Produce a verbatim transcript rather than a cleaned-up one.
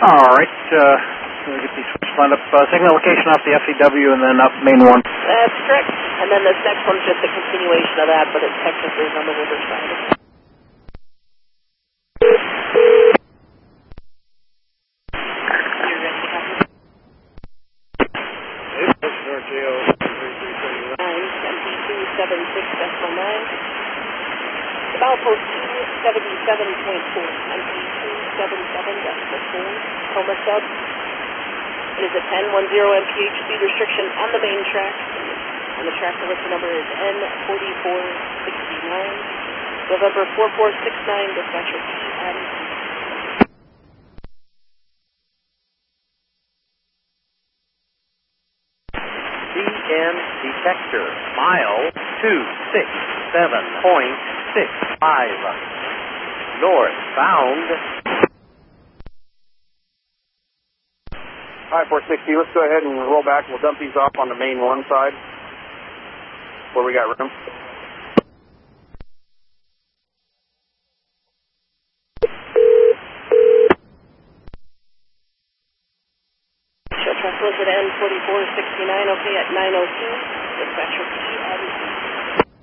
All right. Uh, we'll get these switches lined up. Uh, signal location off the F C W and then up main one. That's correct. And then this next one's just a continuation of that, but it technically is on the river side. seven six decimal nine. The Baupost two seventy-seven point four, M P two seventy-seven decimal four, Coma sub. It is a ten ten M P H speed restriction on the main track. And the track delivery number is N forty-four sixty-nine. November four four six nine, dispatcher P M. C N detector, mile two six seven point six five. Northbound. All right, four sixty, let's go ahead and roll back. We'll dump these off on the main one side where we got room. Show track was at N forty-four sixty-nine, okay, at nine oh two. Dispatcher P M.